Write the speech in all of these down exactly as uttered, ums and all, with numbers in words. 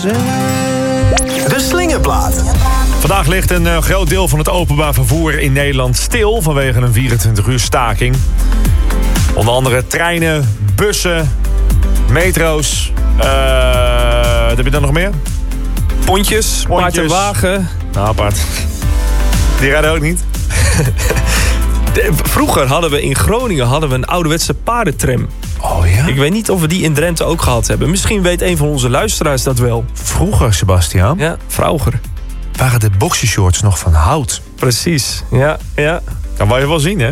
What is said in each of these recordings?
De Slingerplaat. Vandaag ligt een uh, groot deel van het openbaar vervoer in Nederland stil vanwege een vierentwintig uur staking. Onder andere treinen, bussen, metro's. Uh, wat heb je dan nog meer? Pontjes, paard en wagen. Nou, apart. Die rijden ook niet. De, vroeger hadden we in Groningen hadden we een ouderwetse paardentram. Oh ja? Ik weet niet of we die in Drenthe ook gehad hebben. Misschien weet een van onze luisteraars dat wel. Vroeger, Sebastiaan? Ja, vroeger. Waren de boxershorts nog van hout? Precies, ja, ja. Dat wou je wel zien, hè?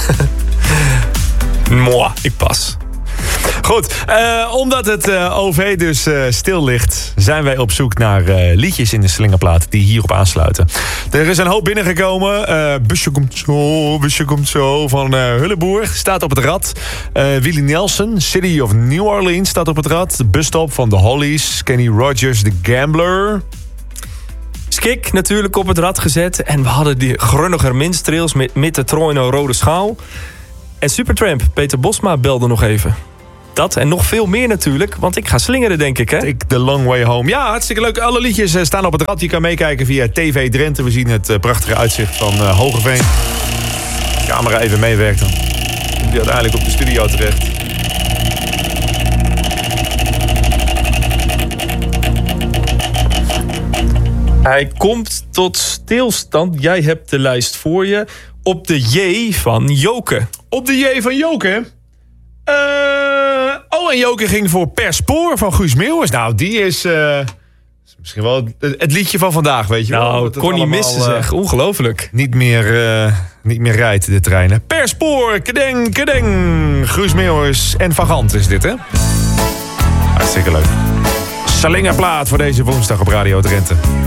Moi, ik pas. Goed, uh, omdat het uh, O V dus uh, stil ligt, zijn wij op zoek naar uh, liedjes in de Slingerplaat die hierop aansluiten. Er is een hoop binnengekomen. Uh, busje komt zo, busje komt zo van uh, Hulleboer staat op het rad. Uh, Willie Nelson, City of New Orleans staat op het rad. De busstop van The Hollies, Kenny Rogers, The Gambler. Skik natuurlijk op het rad gezet. En we hadden die grunniger minstrels met, met de Troino Rode Schaal. En Supertramp, Peter Bosma belde nog even. Dat en nog veel meer natuurlijk, want ik ga slingeren, denk ik, hè? Take the long way home. Ja, hartstikke leuk. Alle liedjes staan op het rad. Je kan meekijken via T V Drenthe. We zien het prachtige uitzicht van uh, Hogeveen. De camera even meewerkt, dan komt hij uiteindelijk op de studio terecht. Hij komt tot stilstand. Jij hebt de lijst voor je. Op de J van Joke. Op de J van Joke? Uh, oh, en Joke ging voor Per Spoor van Guus Meeuwis. Nou, die is, uh, is misschien wel het, het liedje van vandaag, weet je wel. Nou, kon niet missen, uh, zeg. Ongelooflijk. Niet meer, uh, niet meer rijdt, de treinen. Per Spoor, kedeng, kedeng. Guus Meeuwis en Van Gant is dit, hè? Hartstikke leuk. Slingerplaat voor deze woensdag op Radio Drenthe.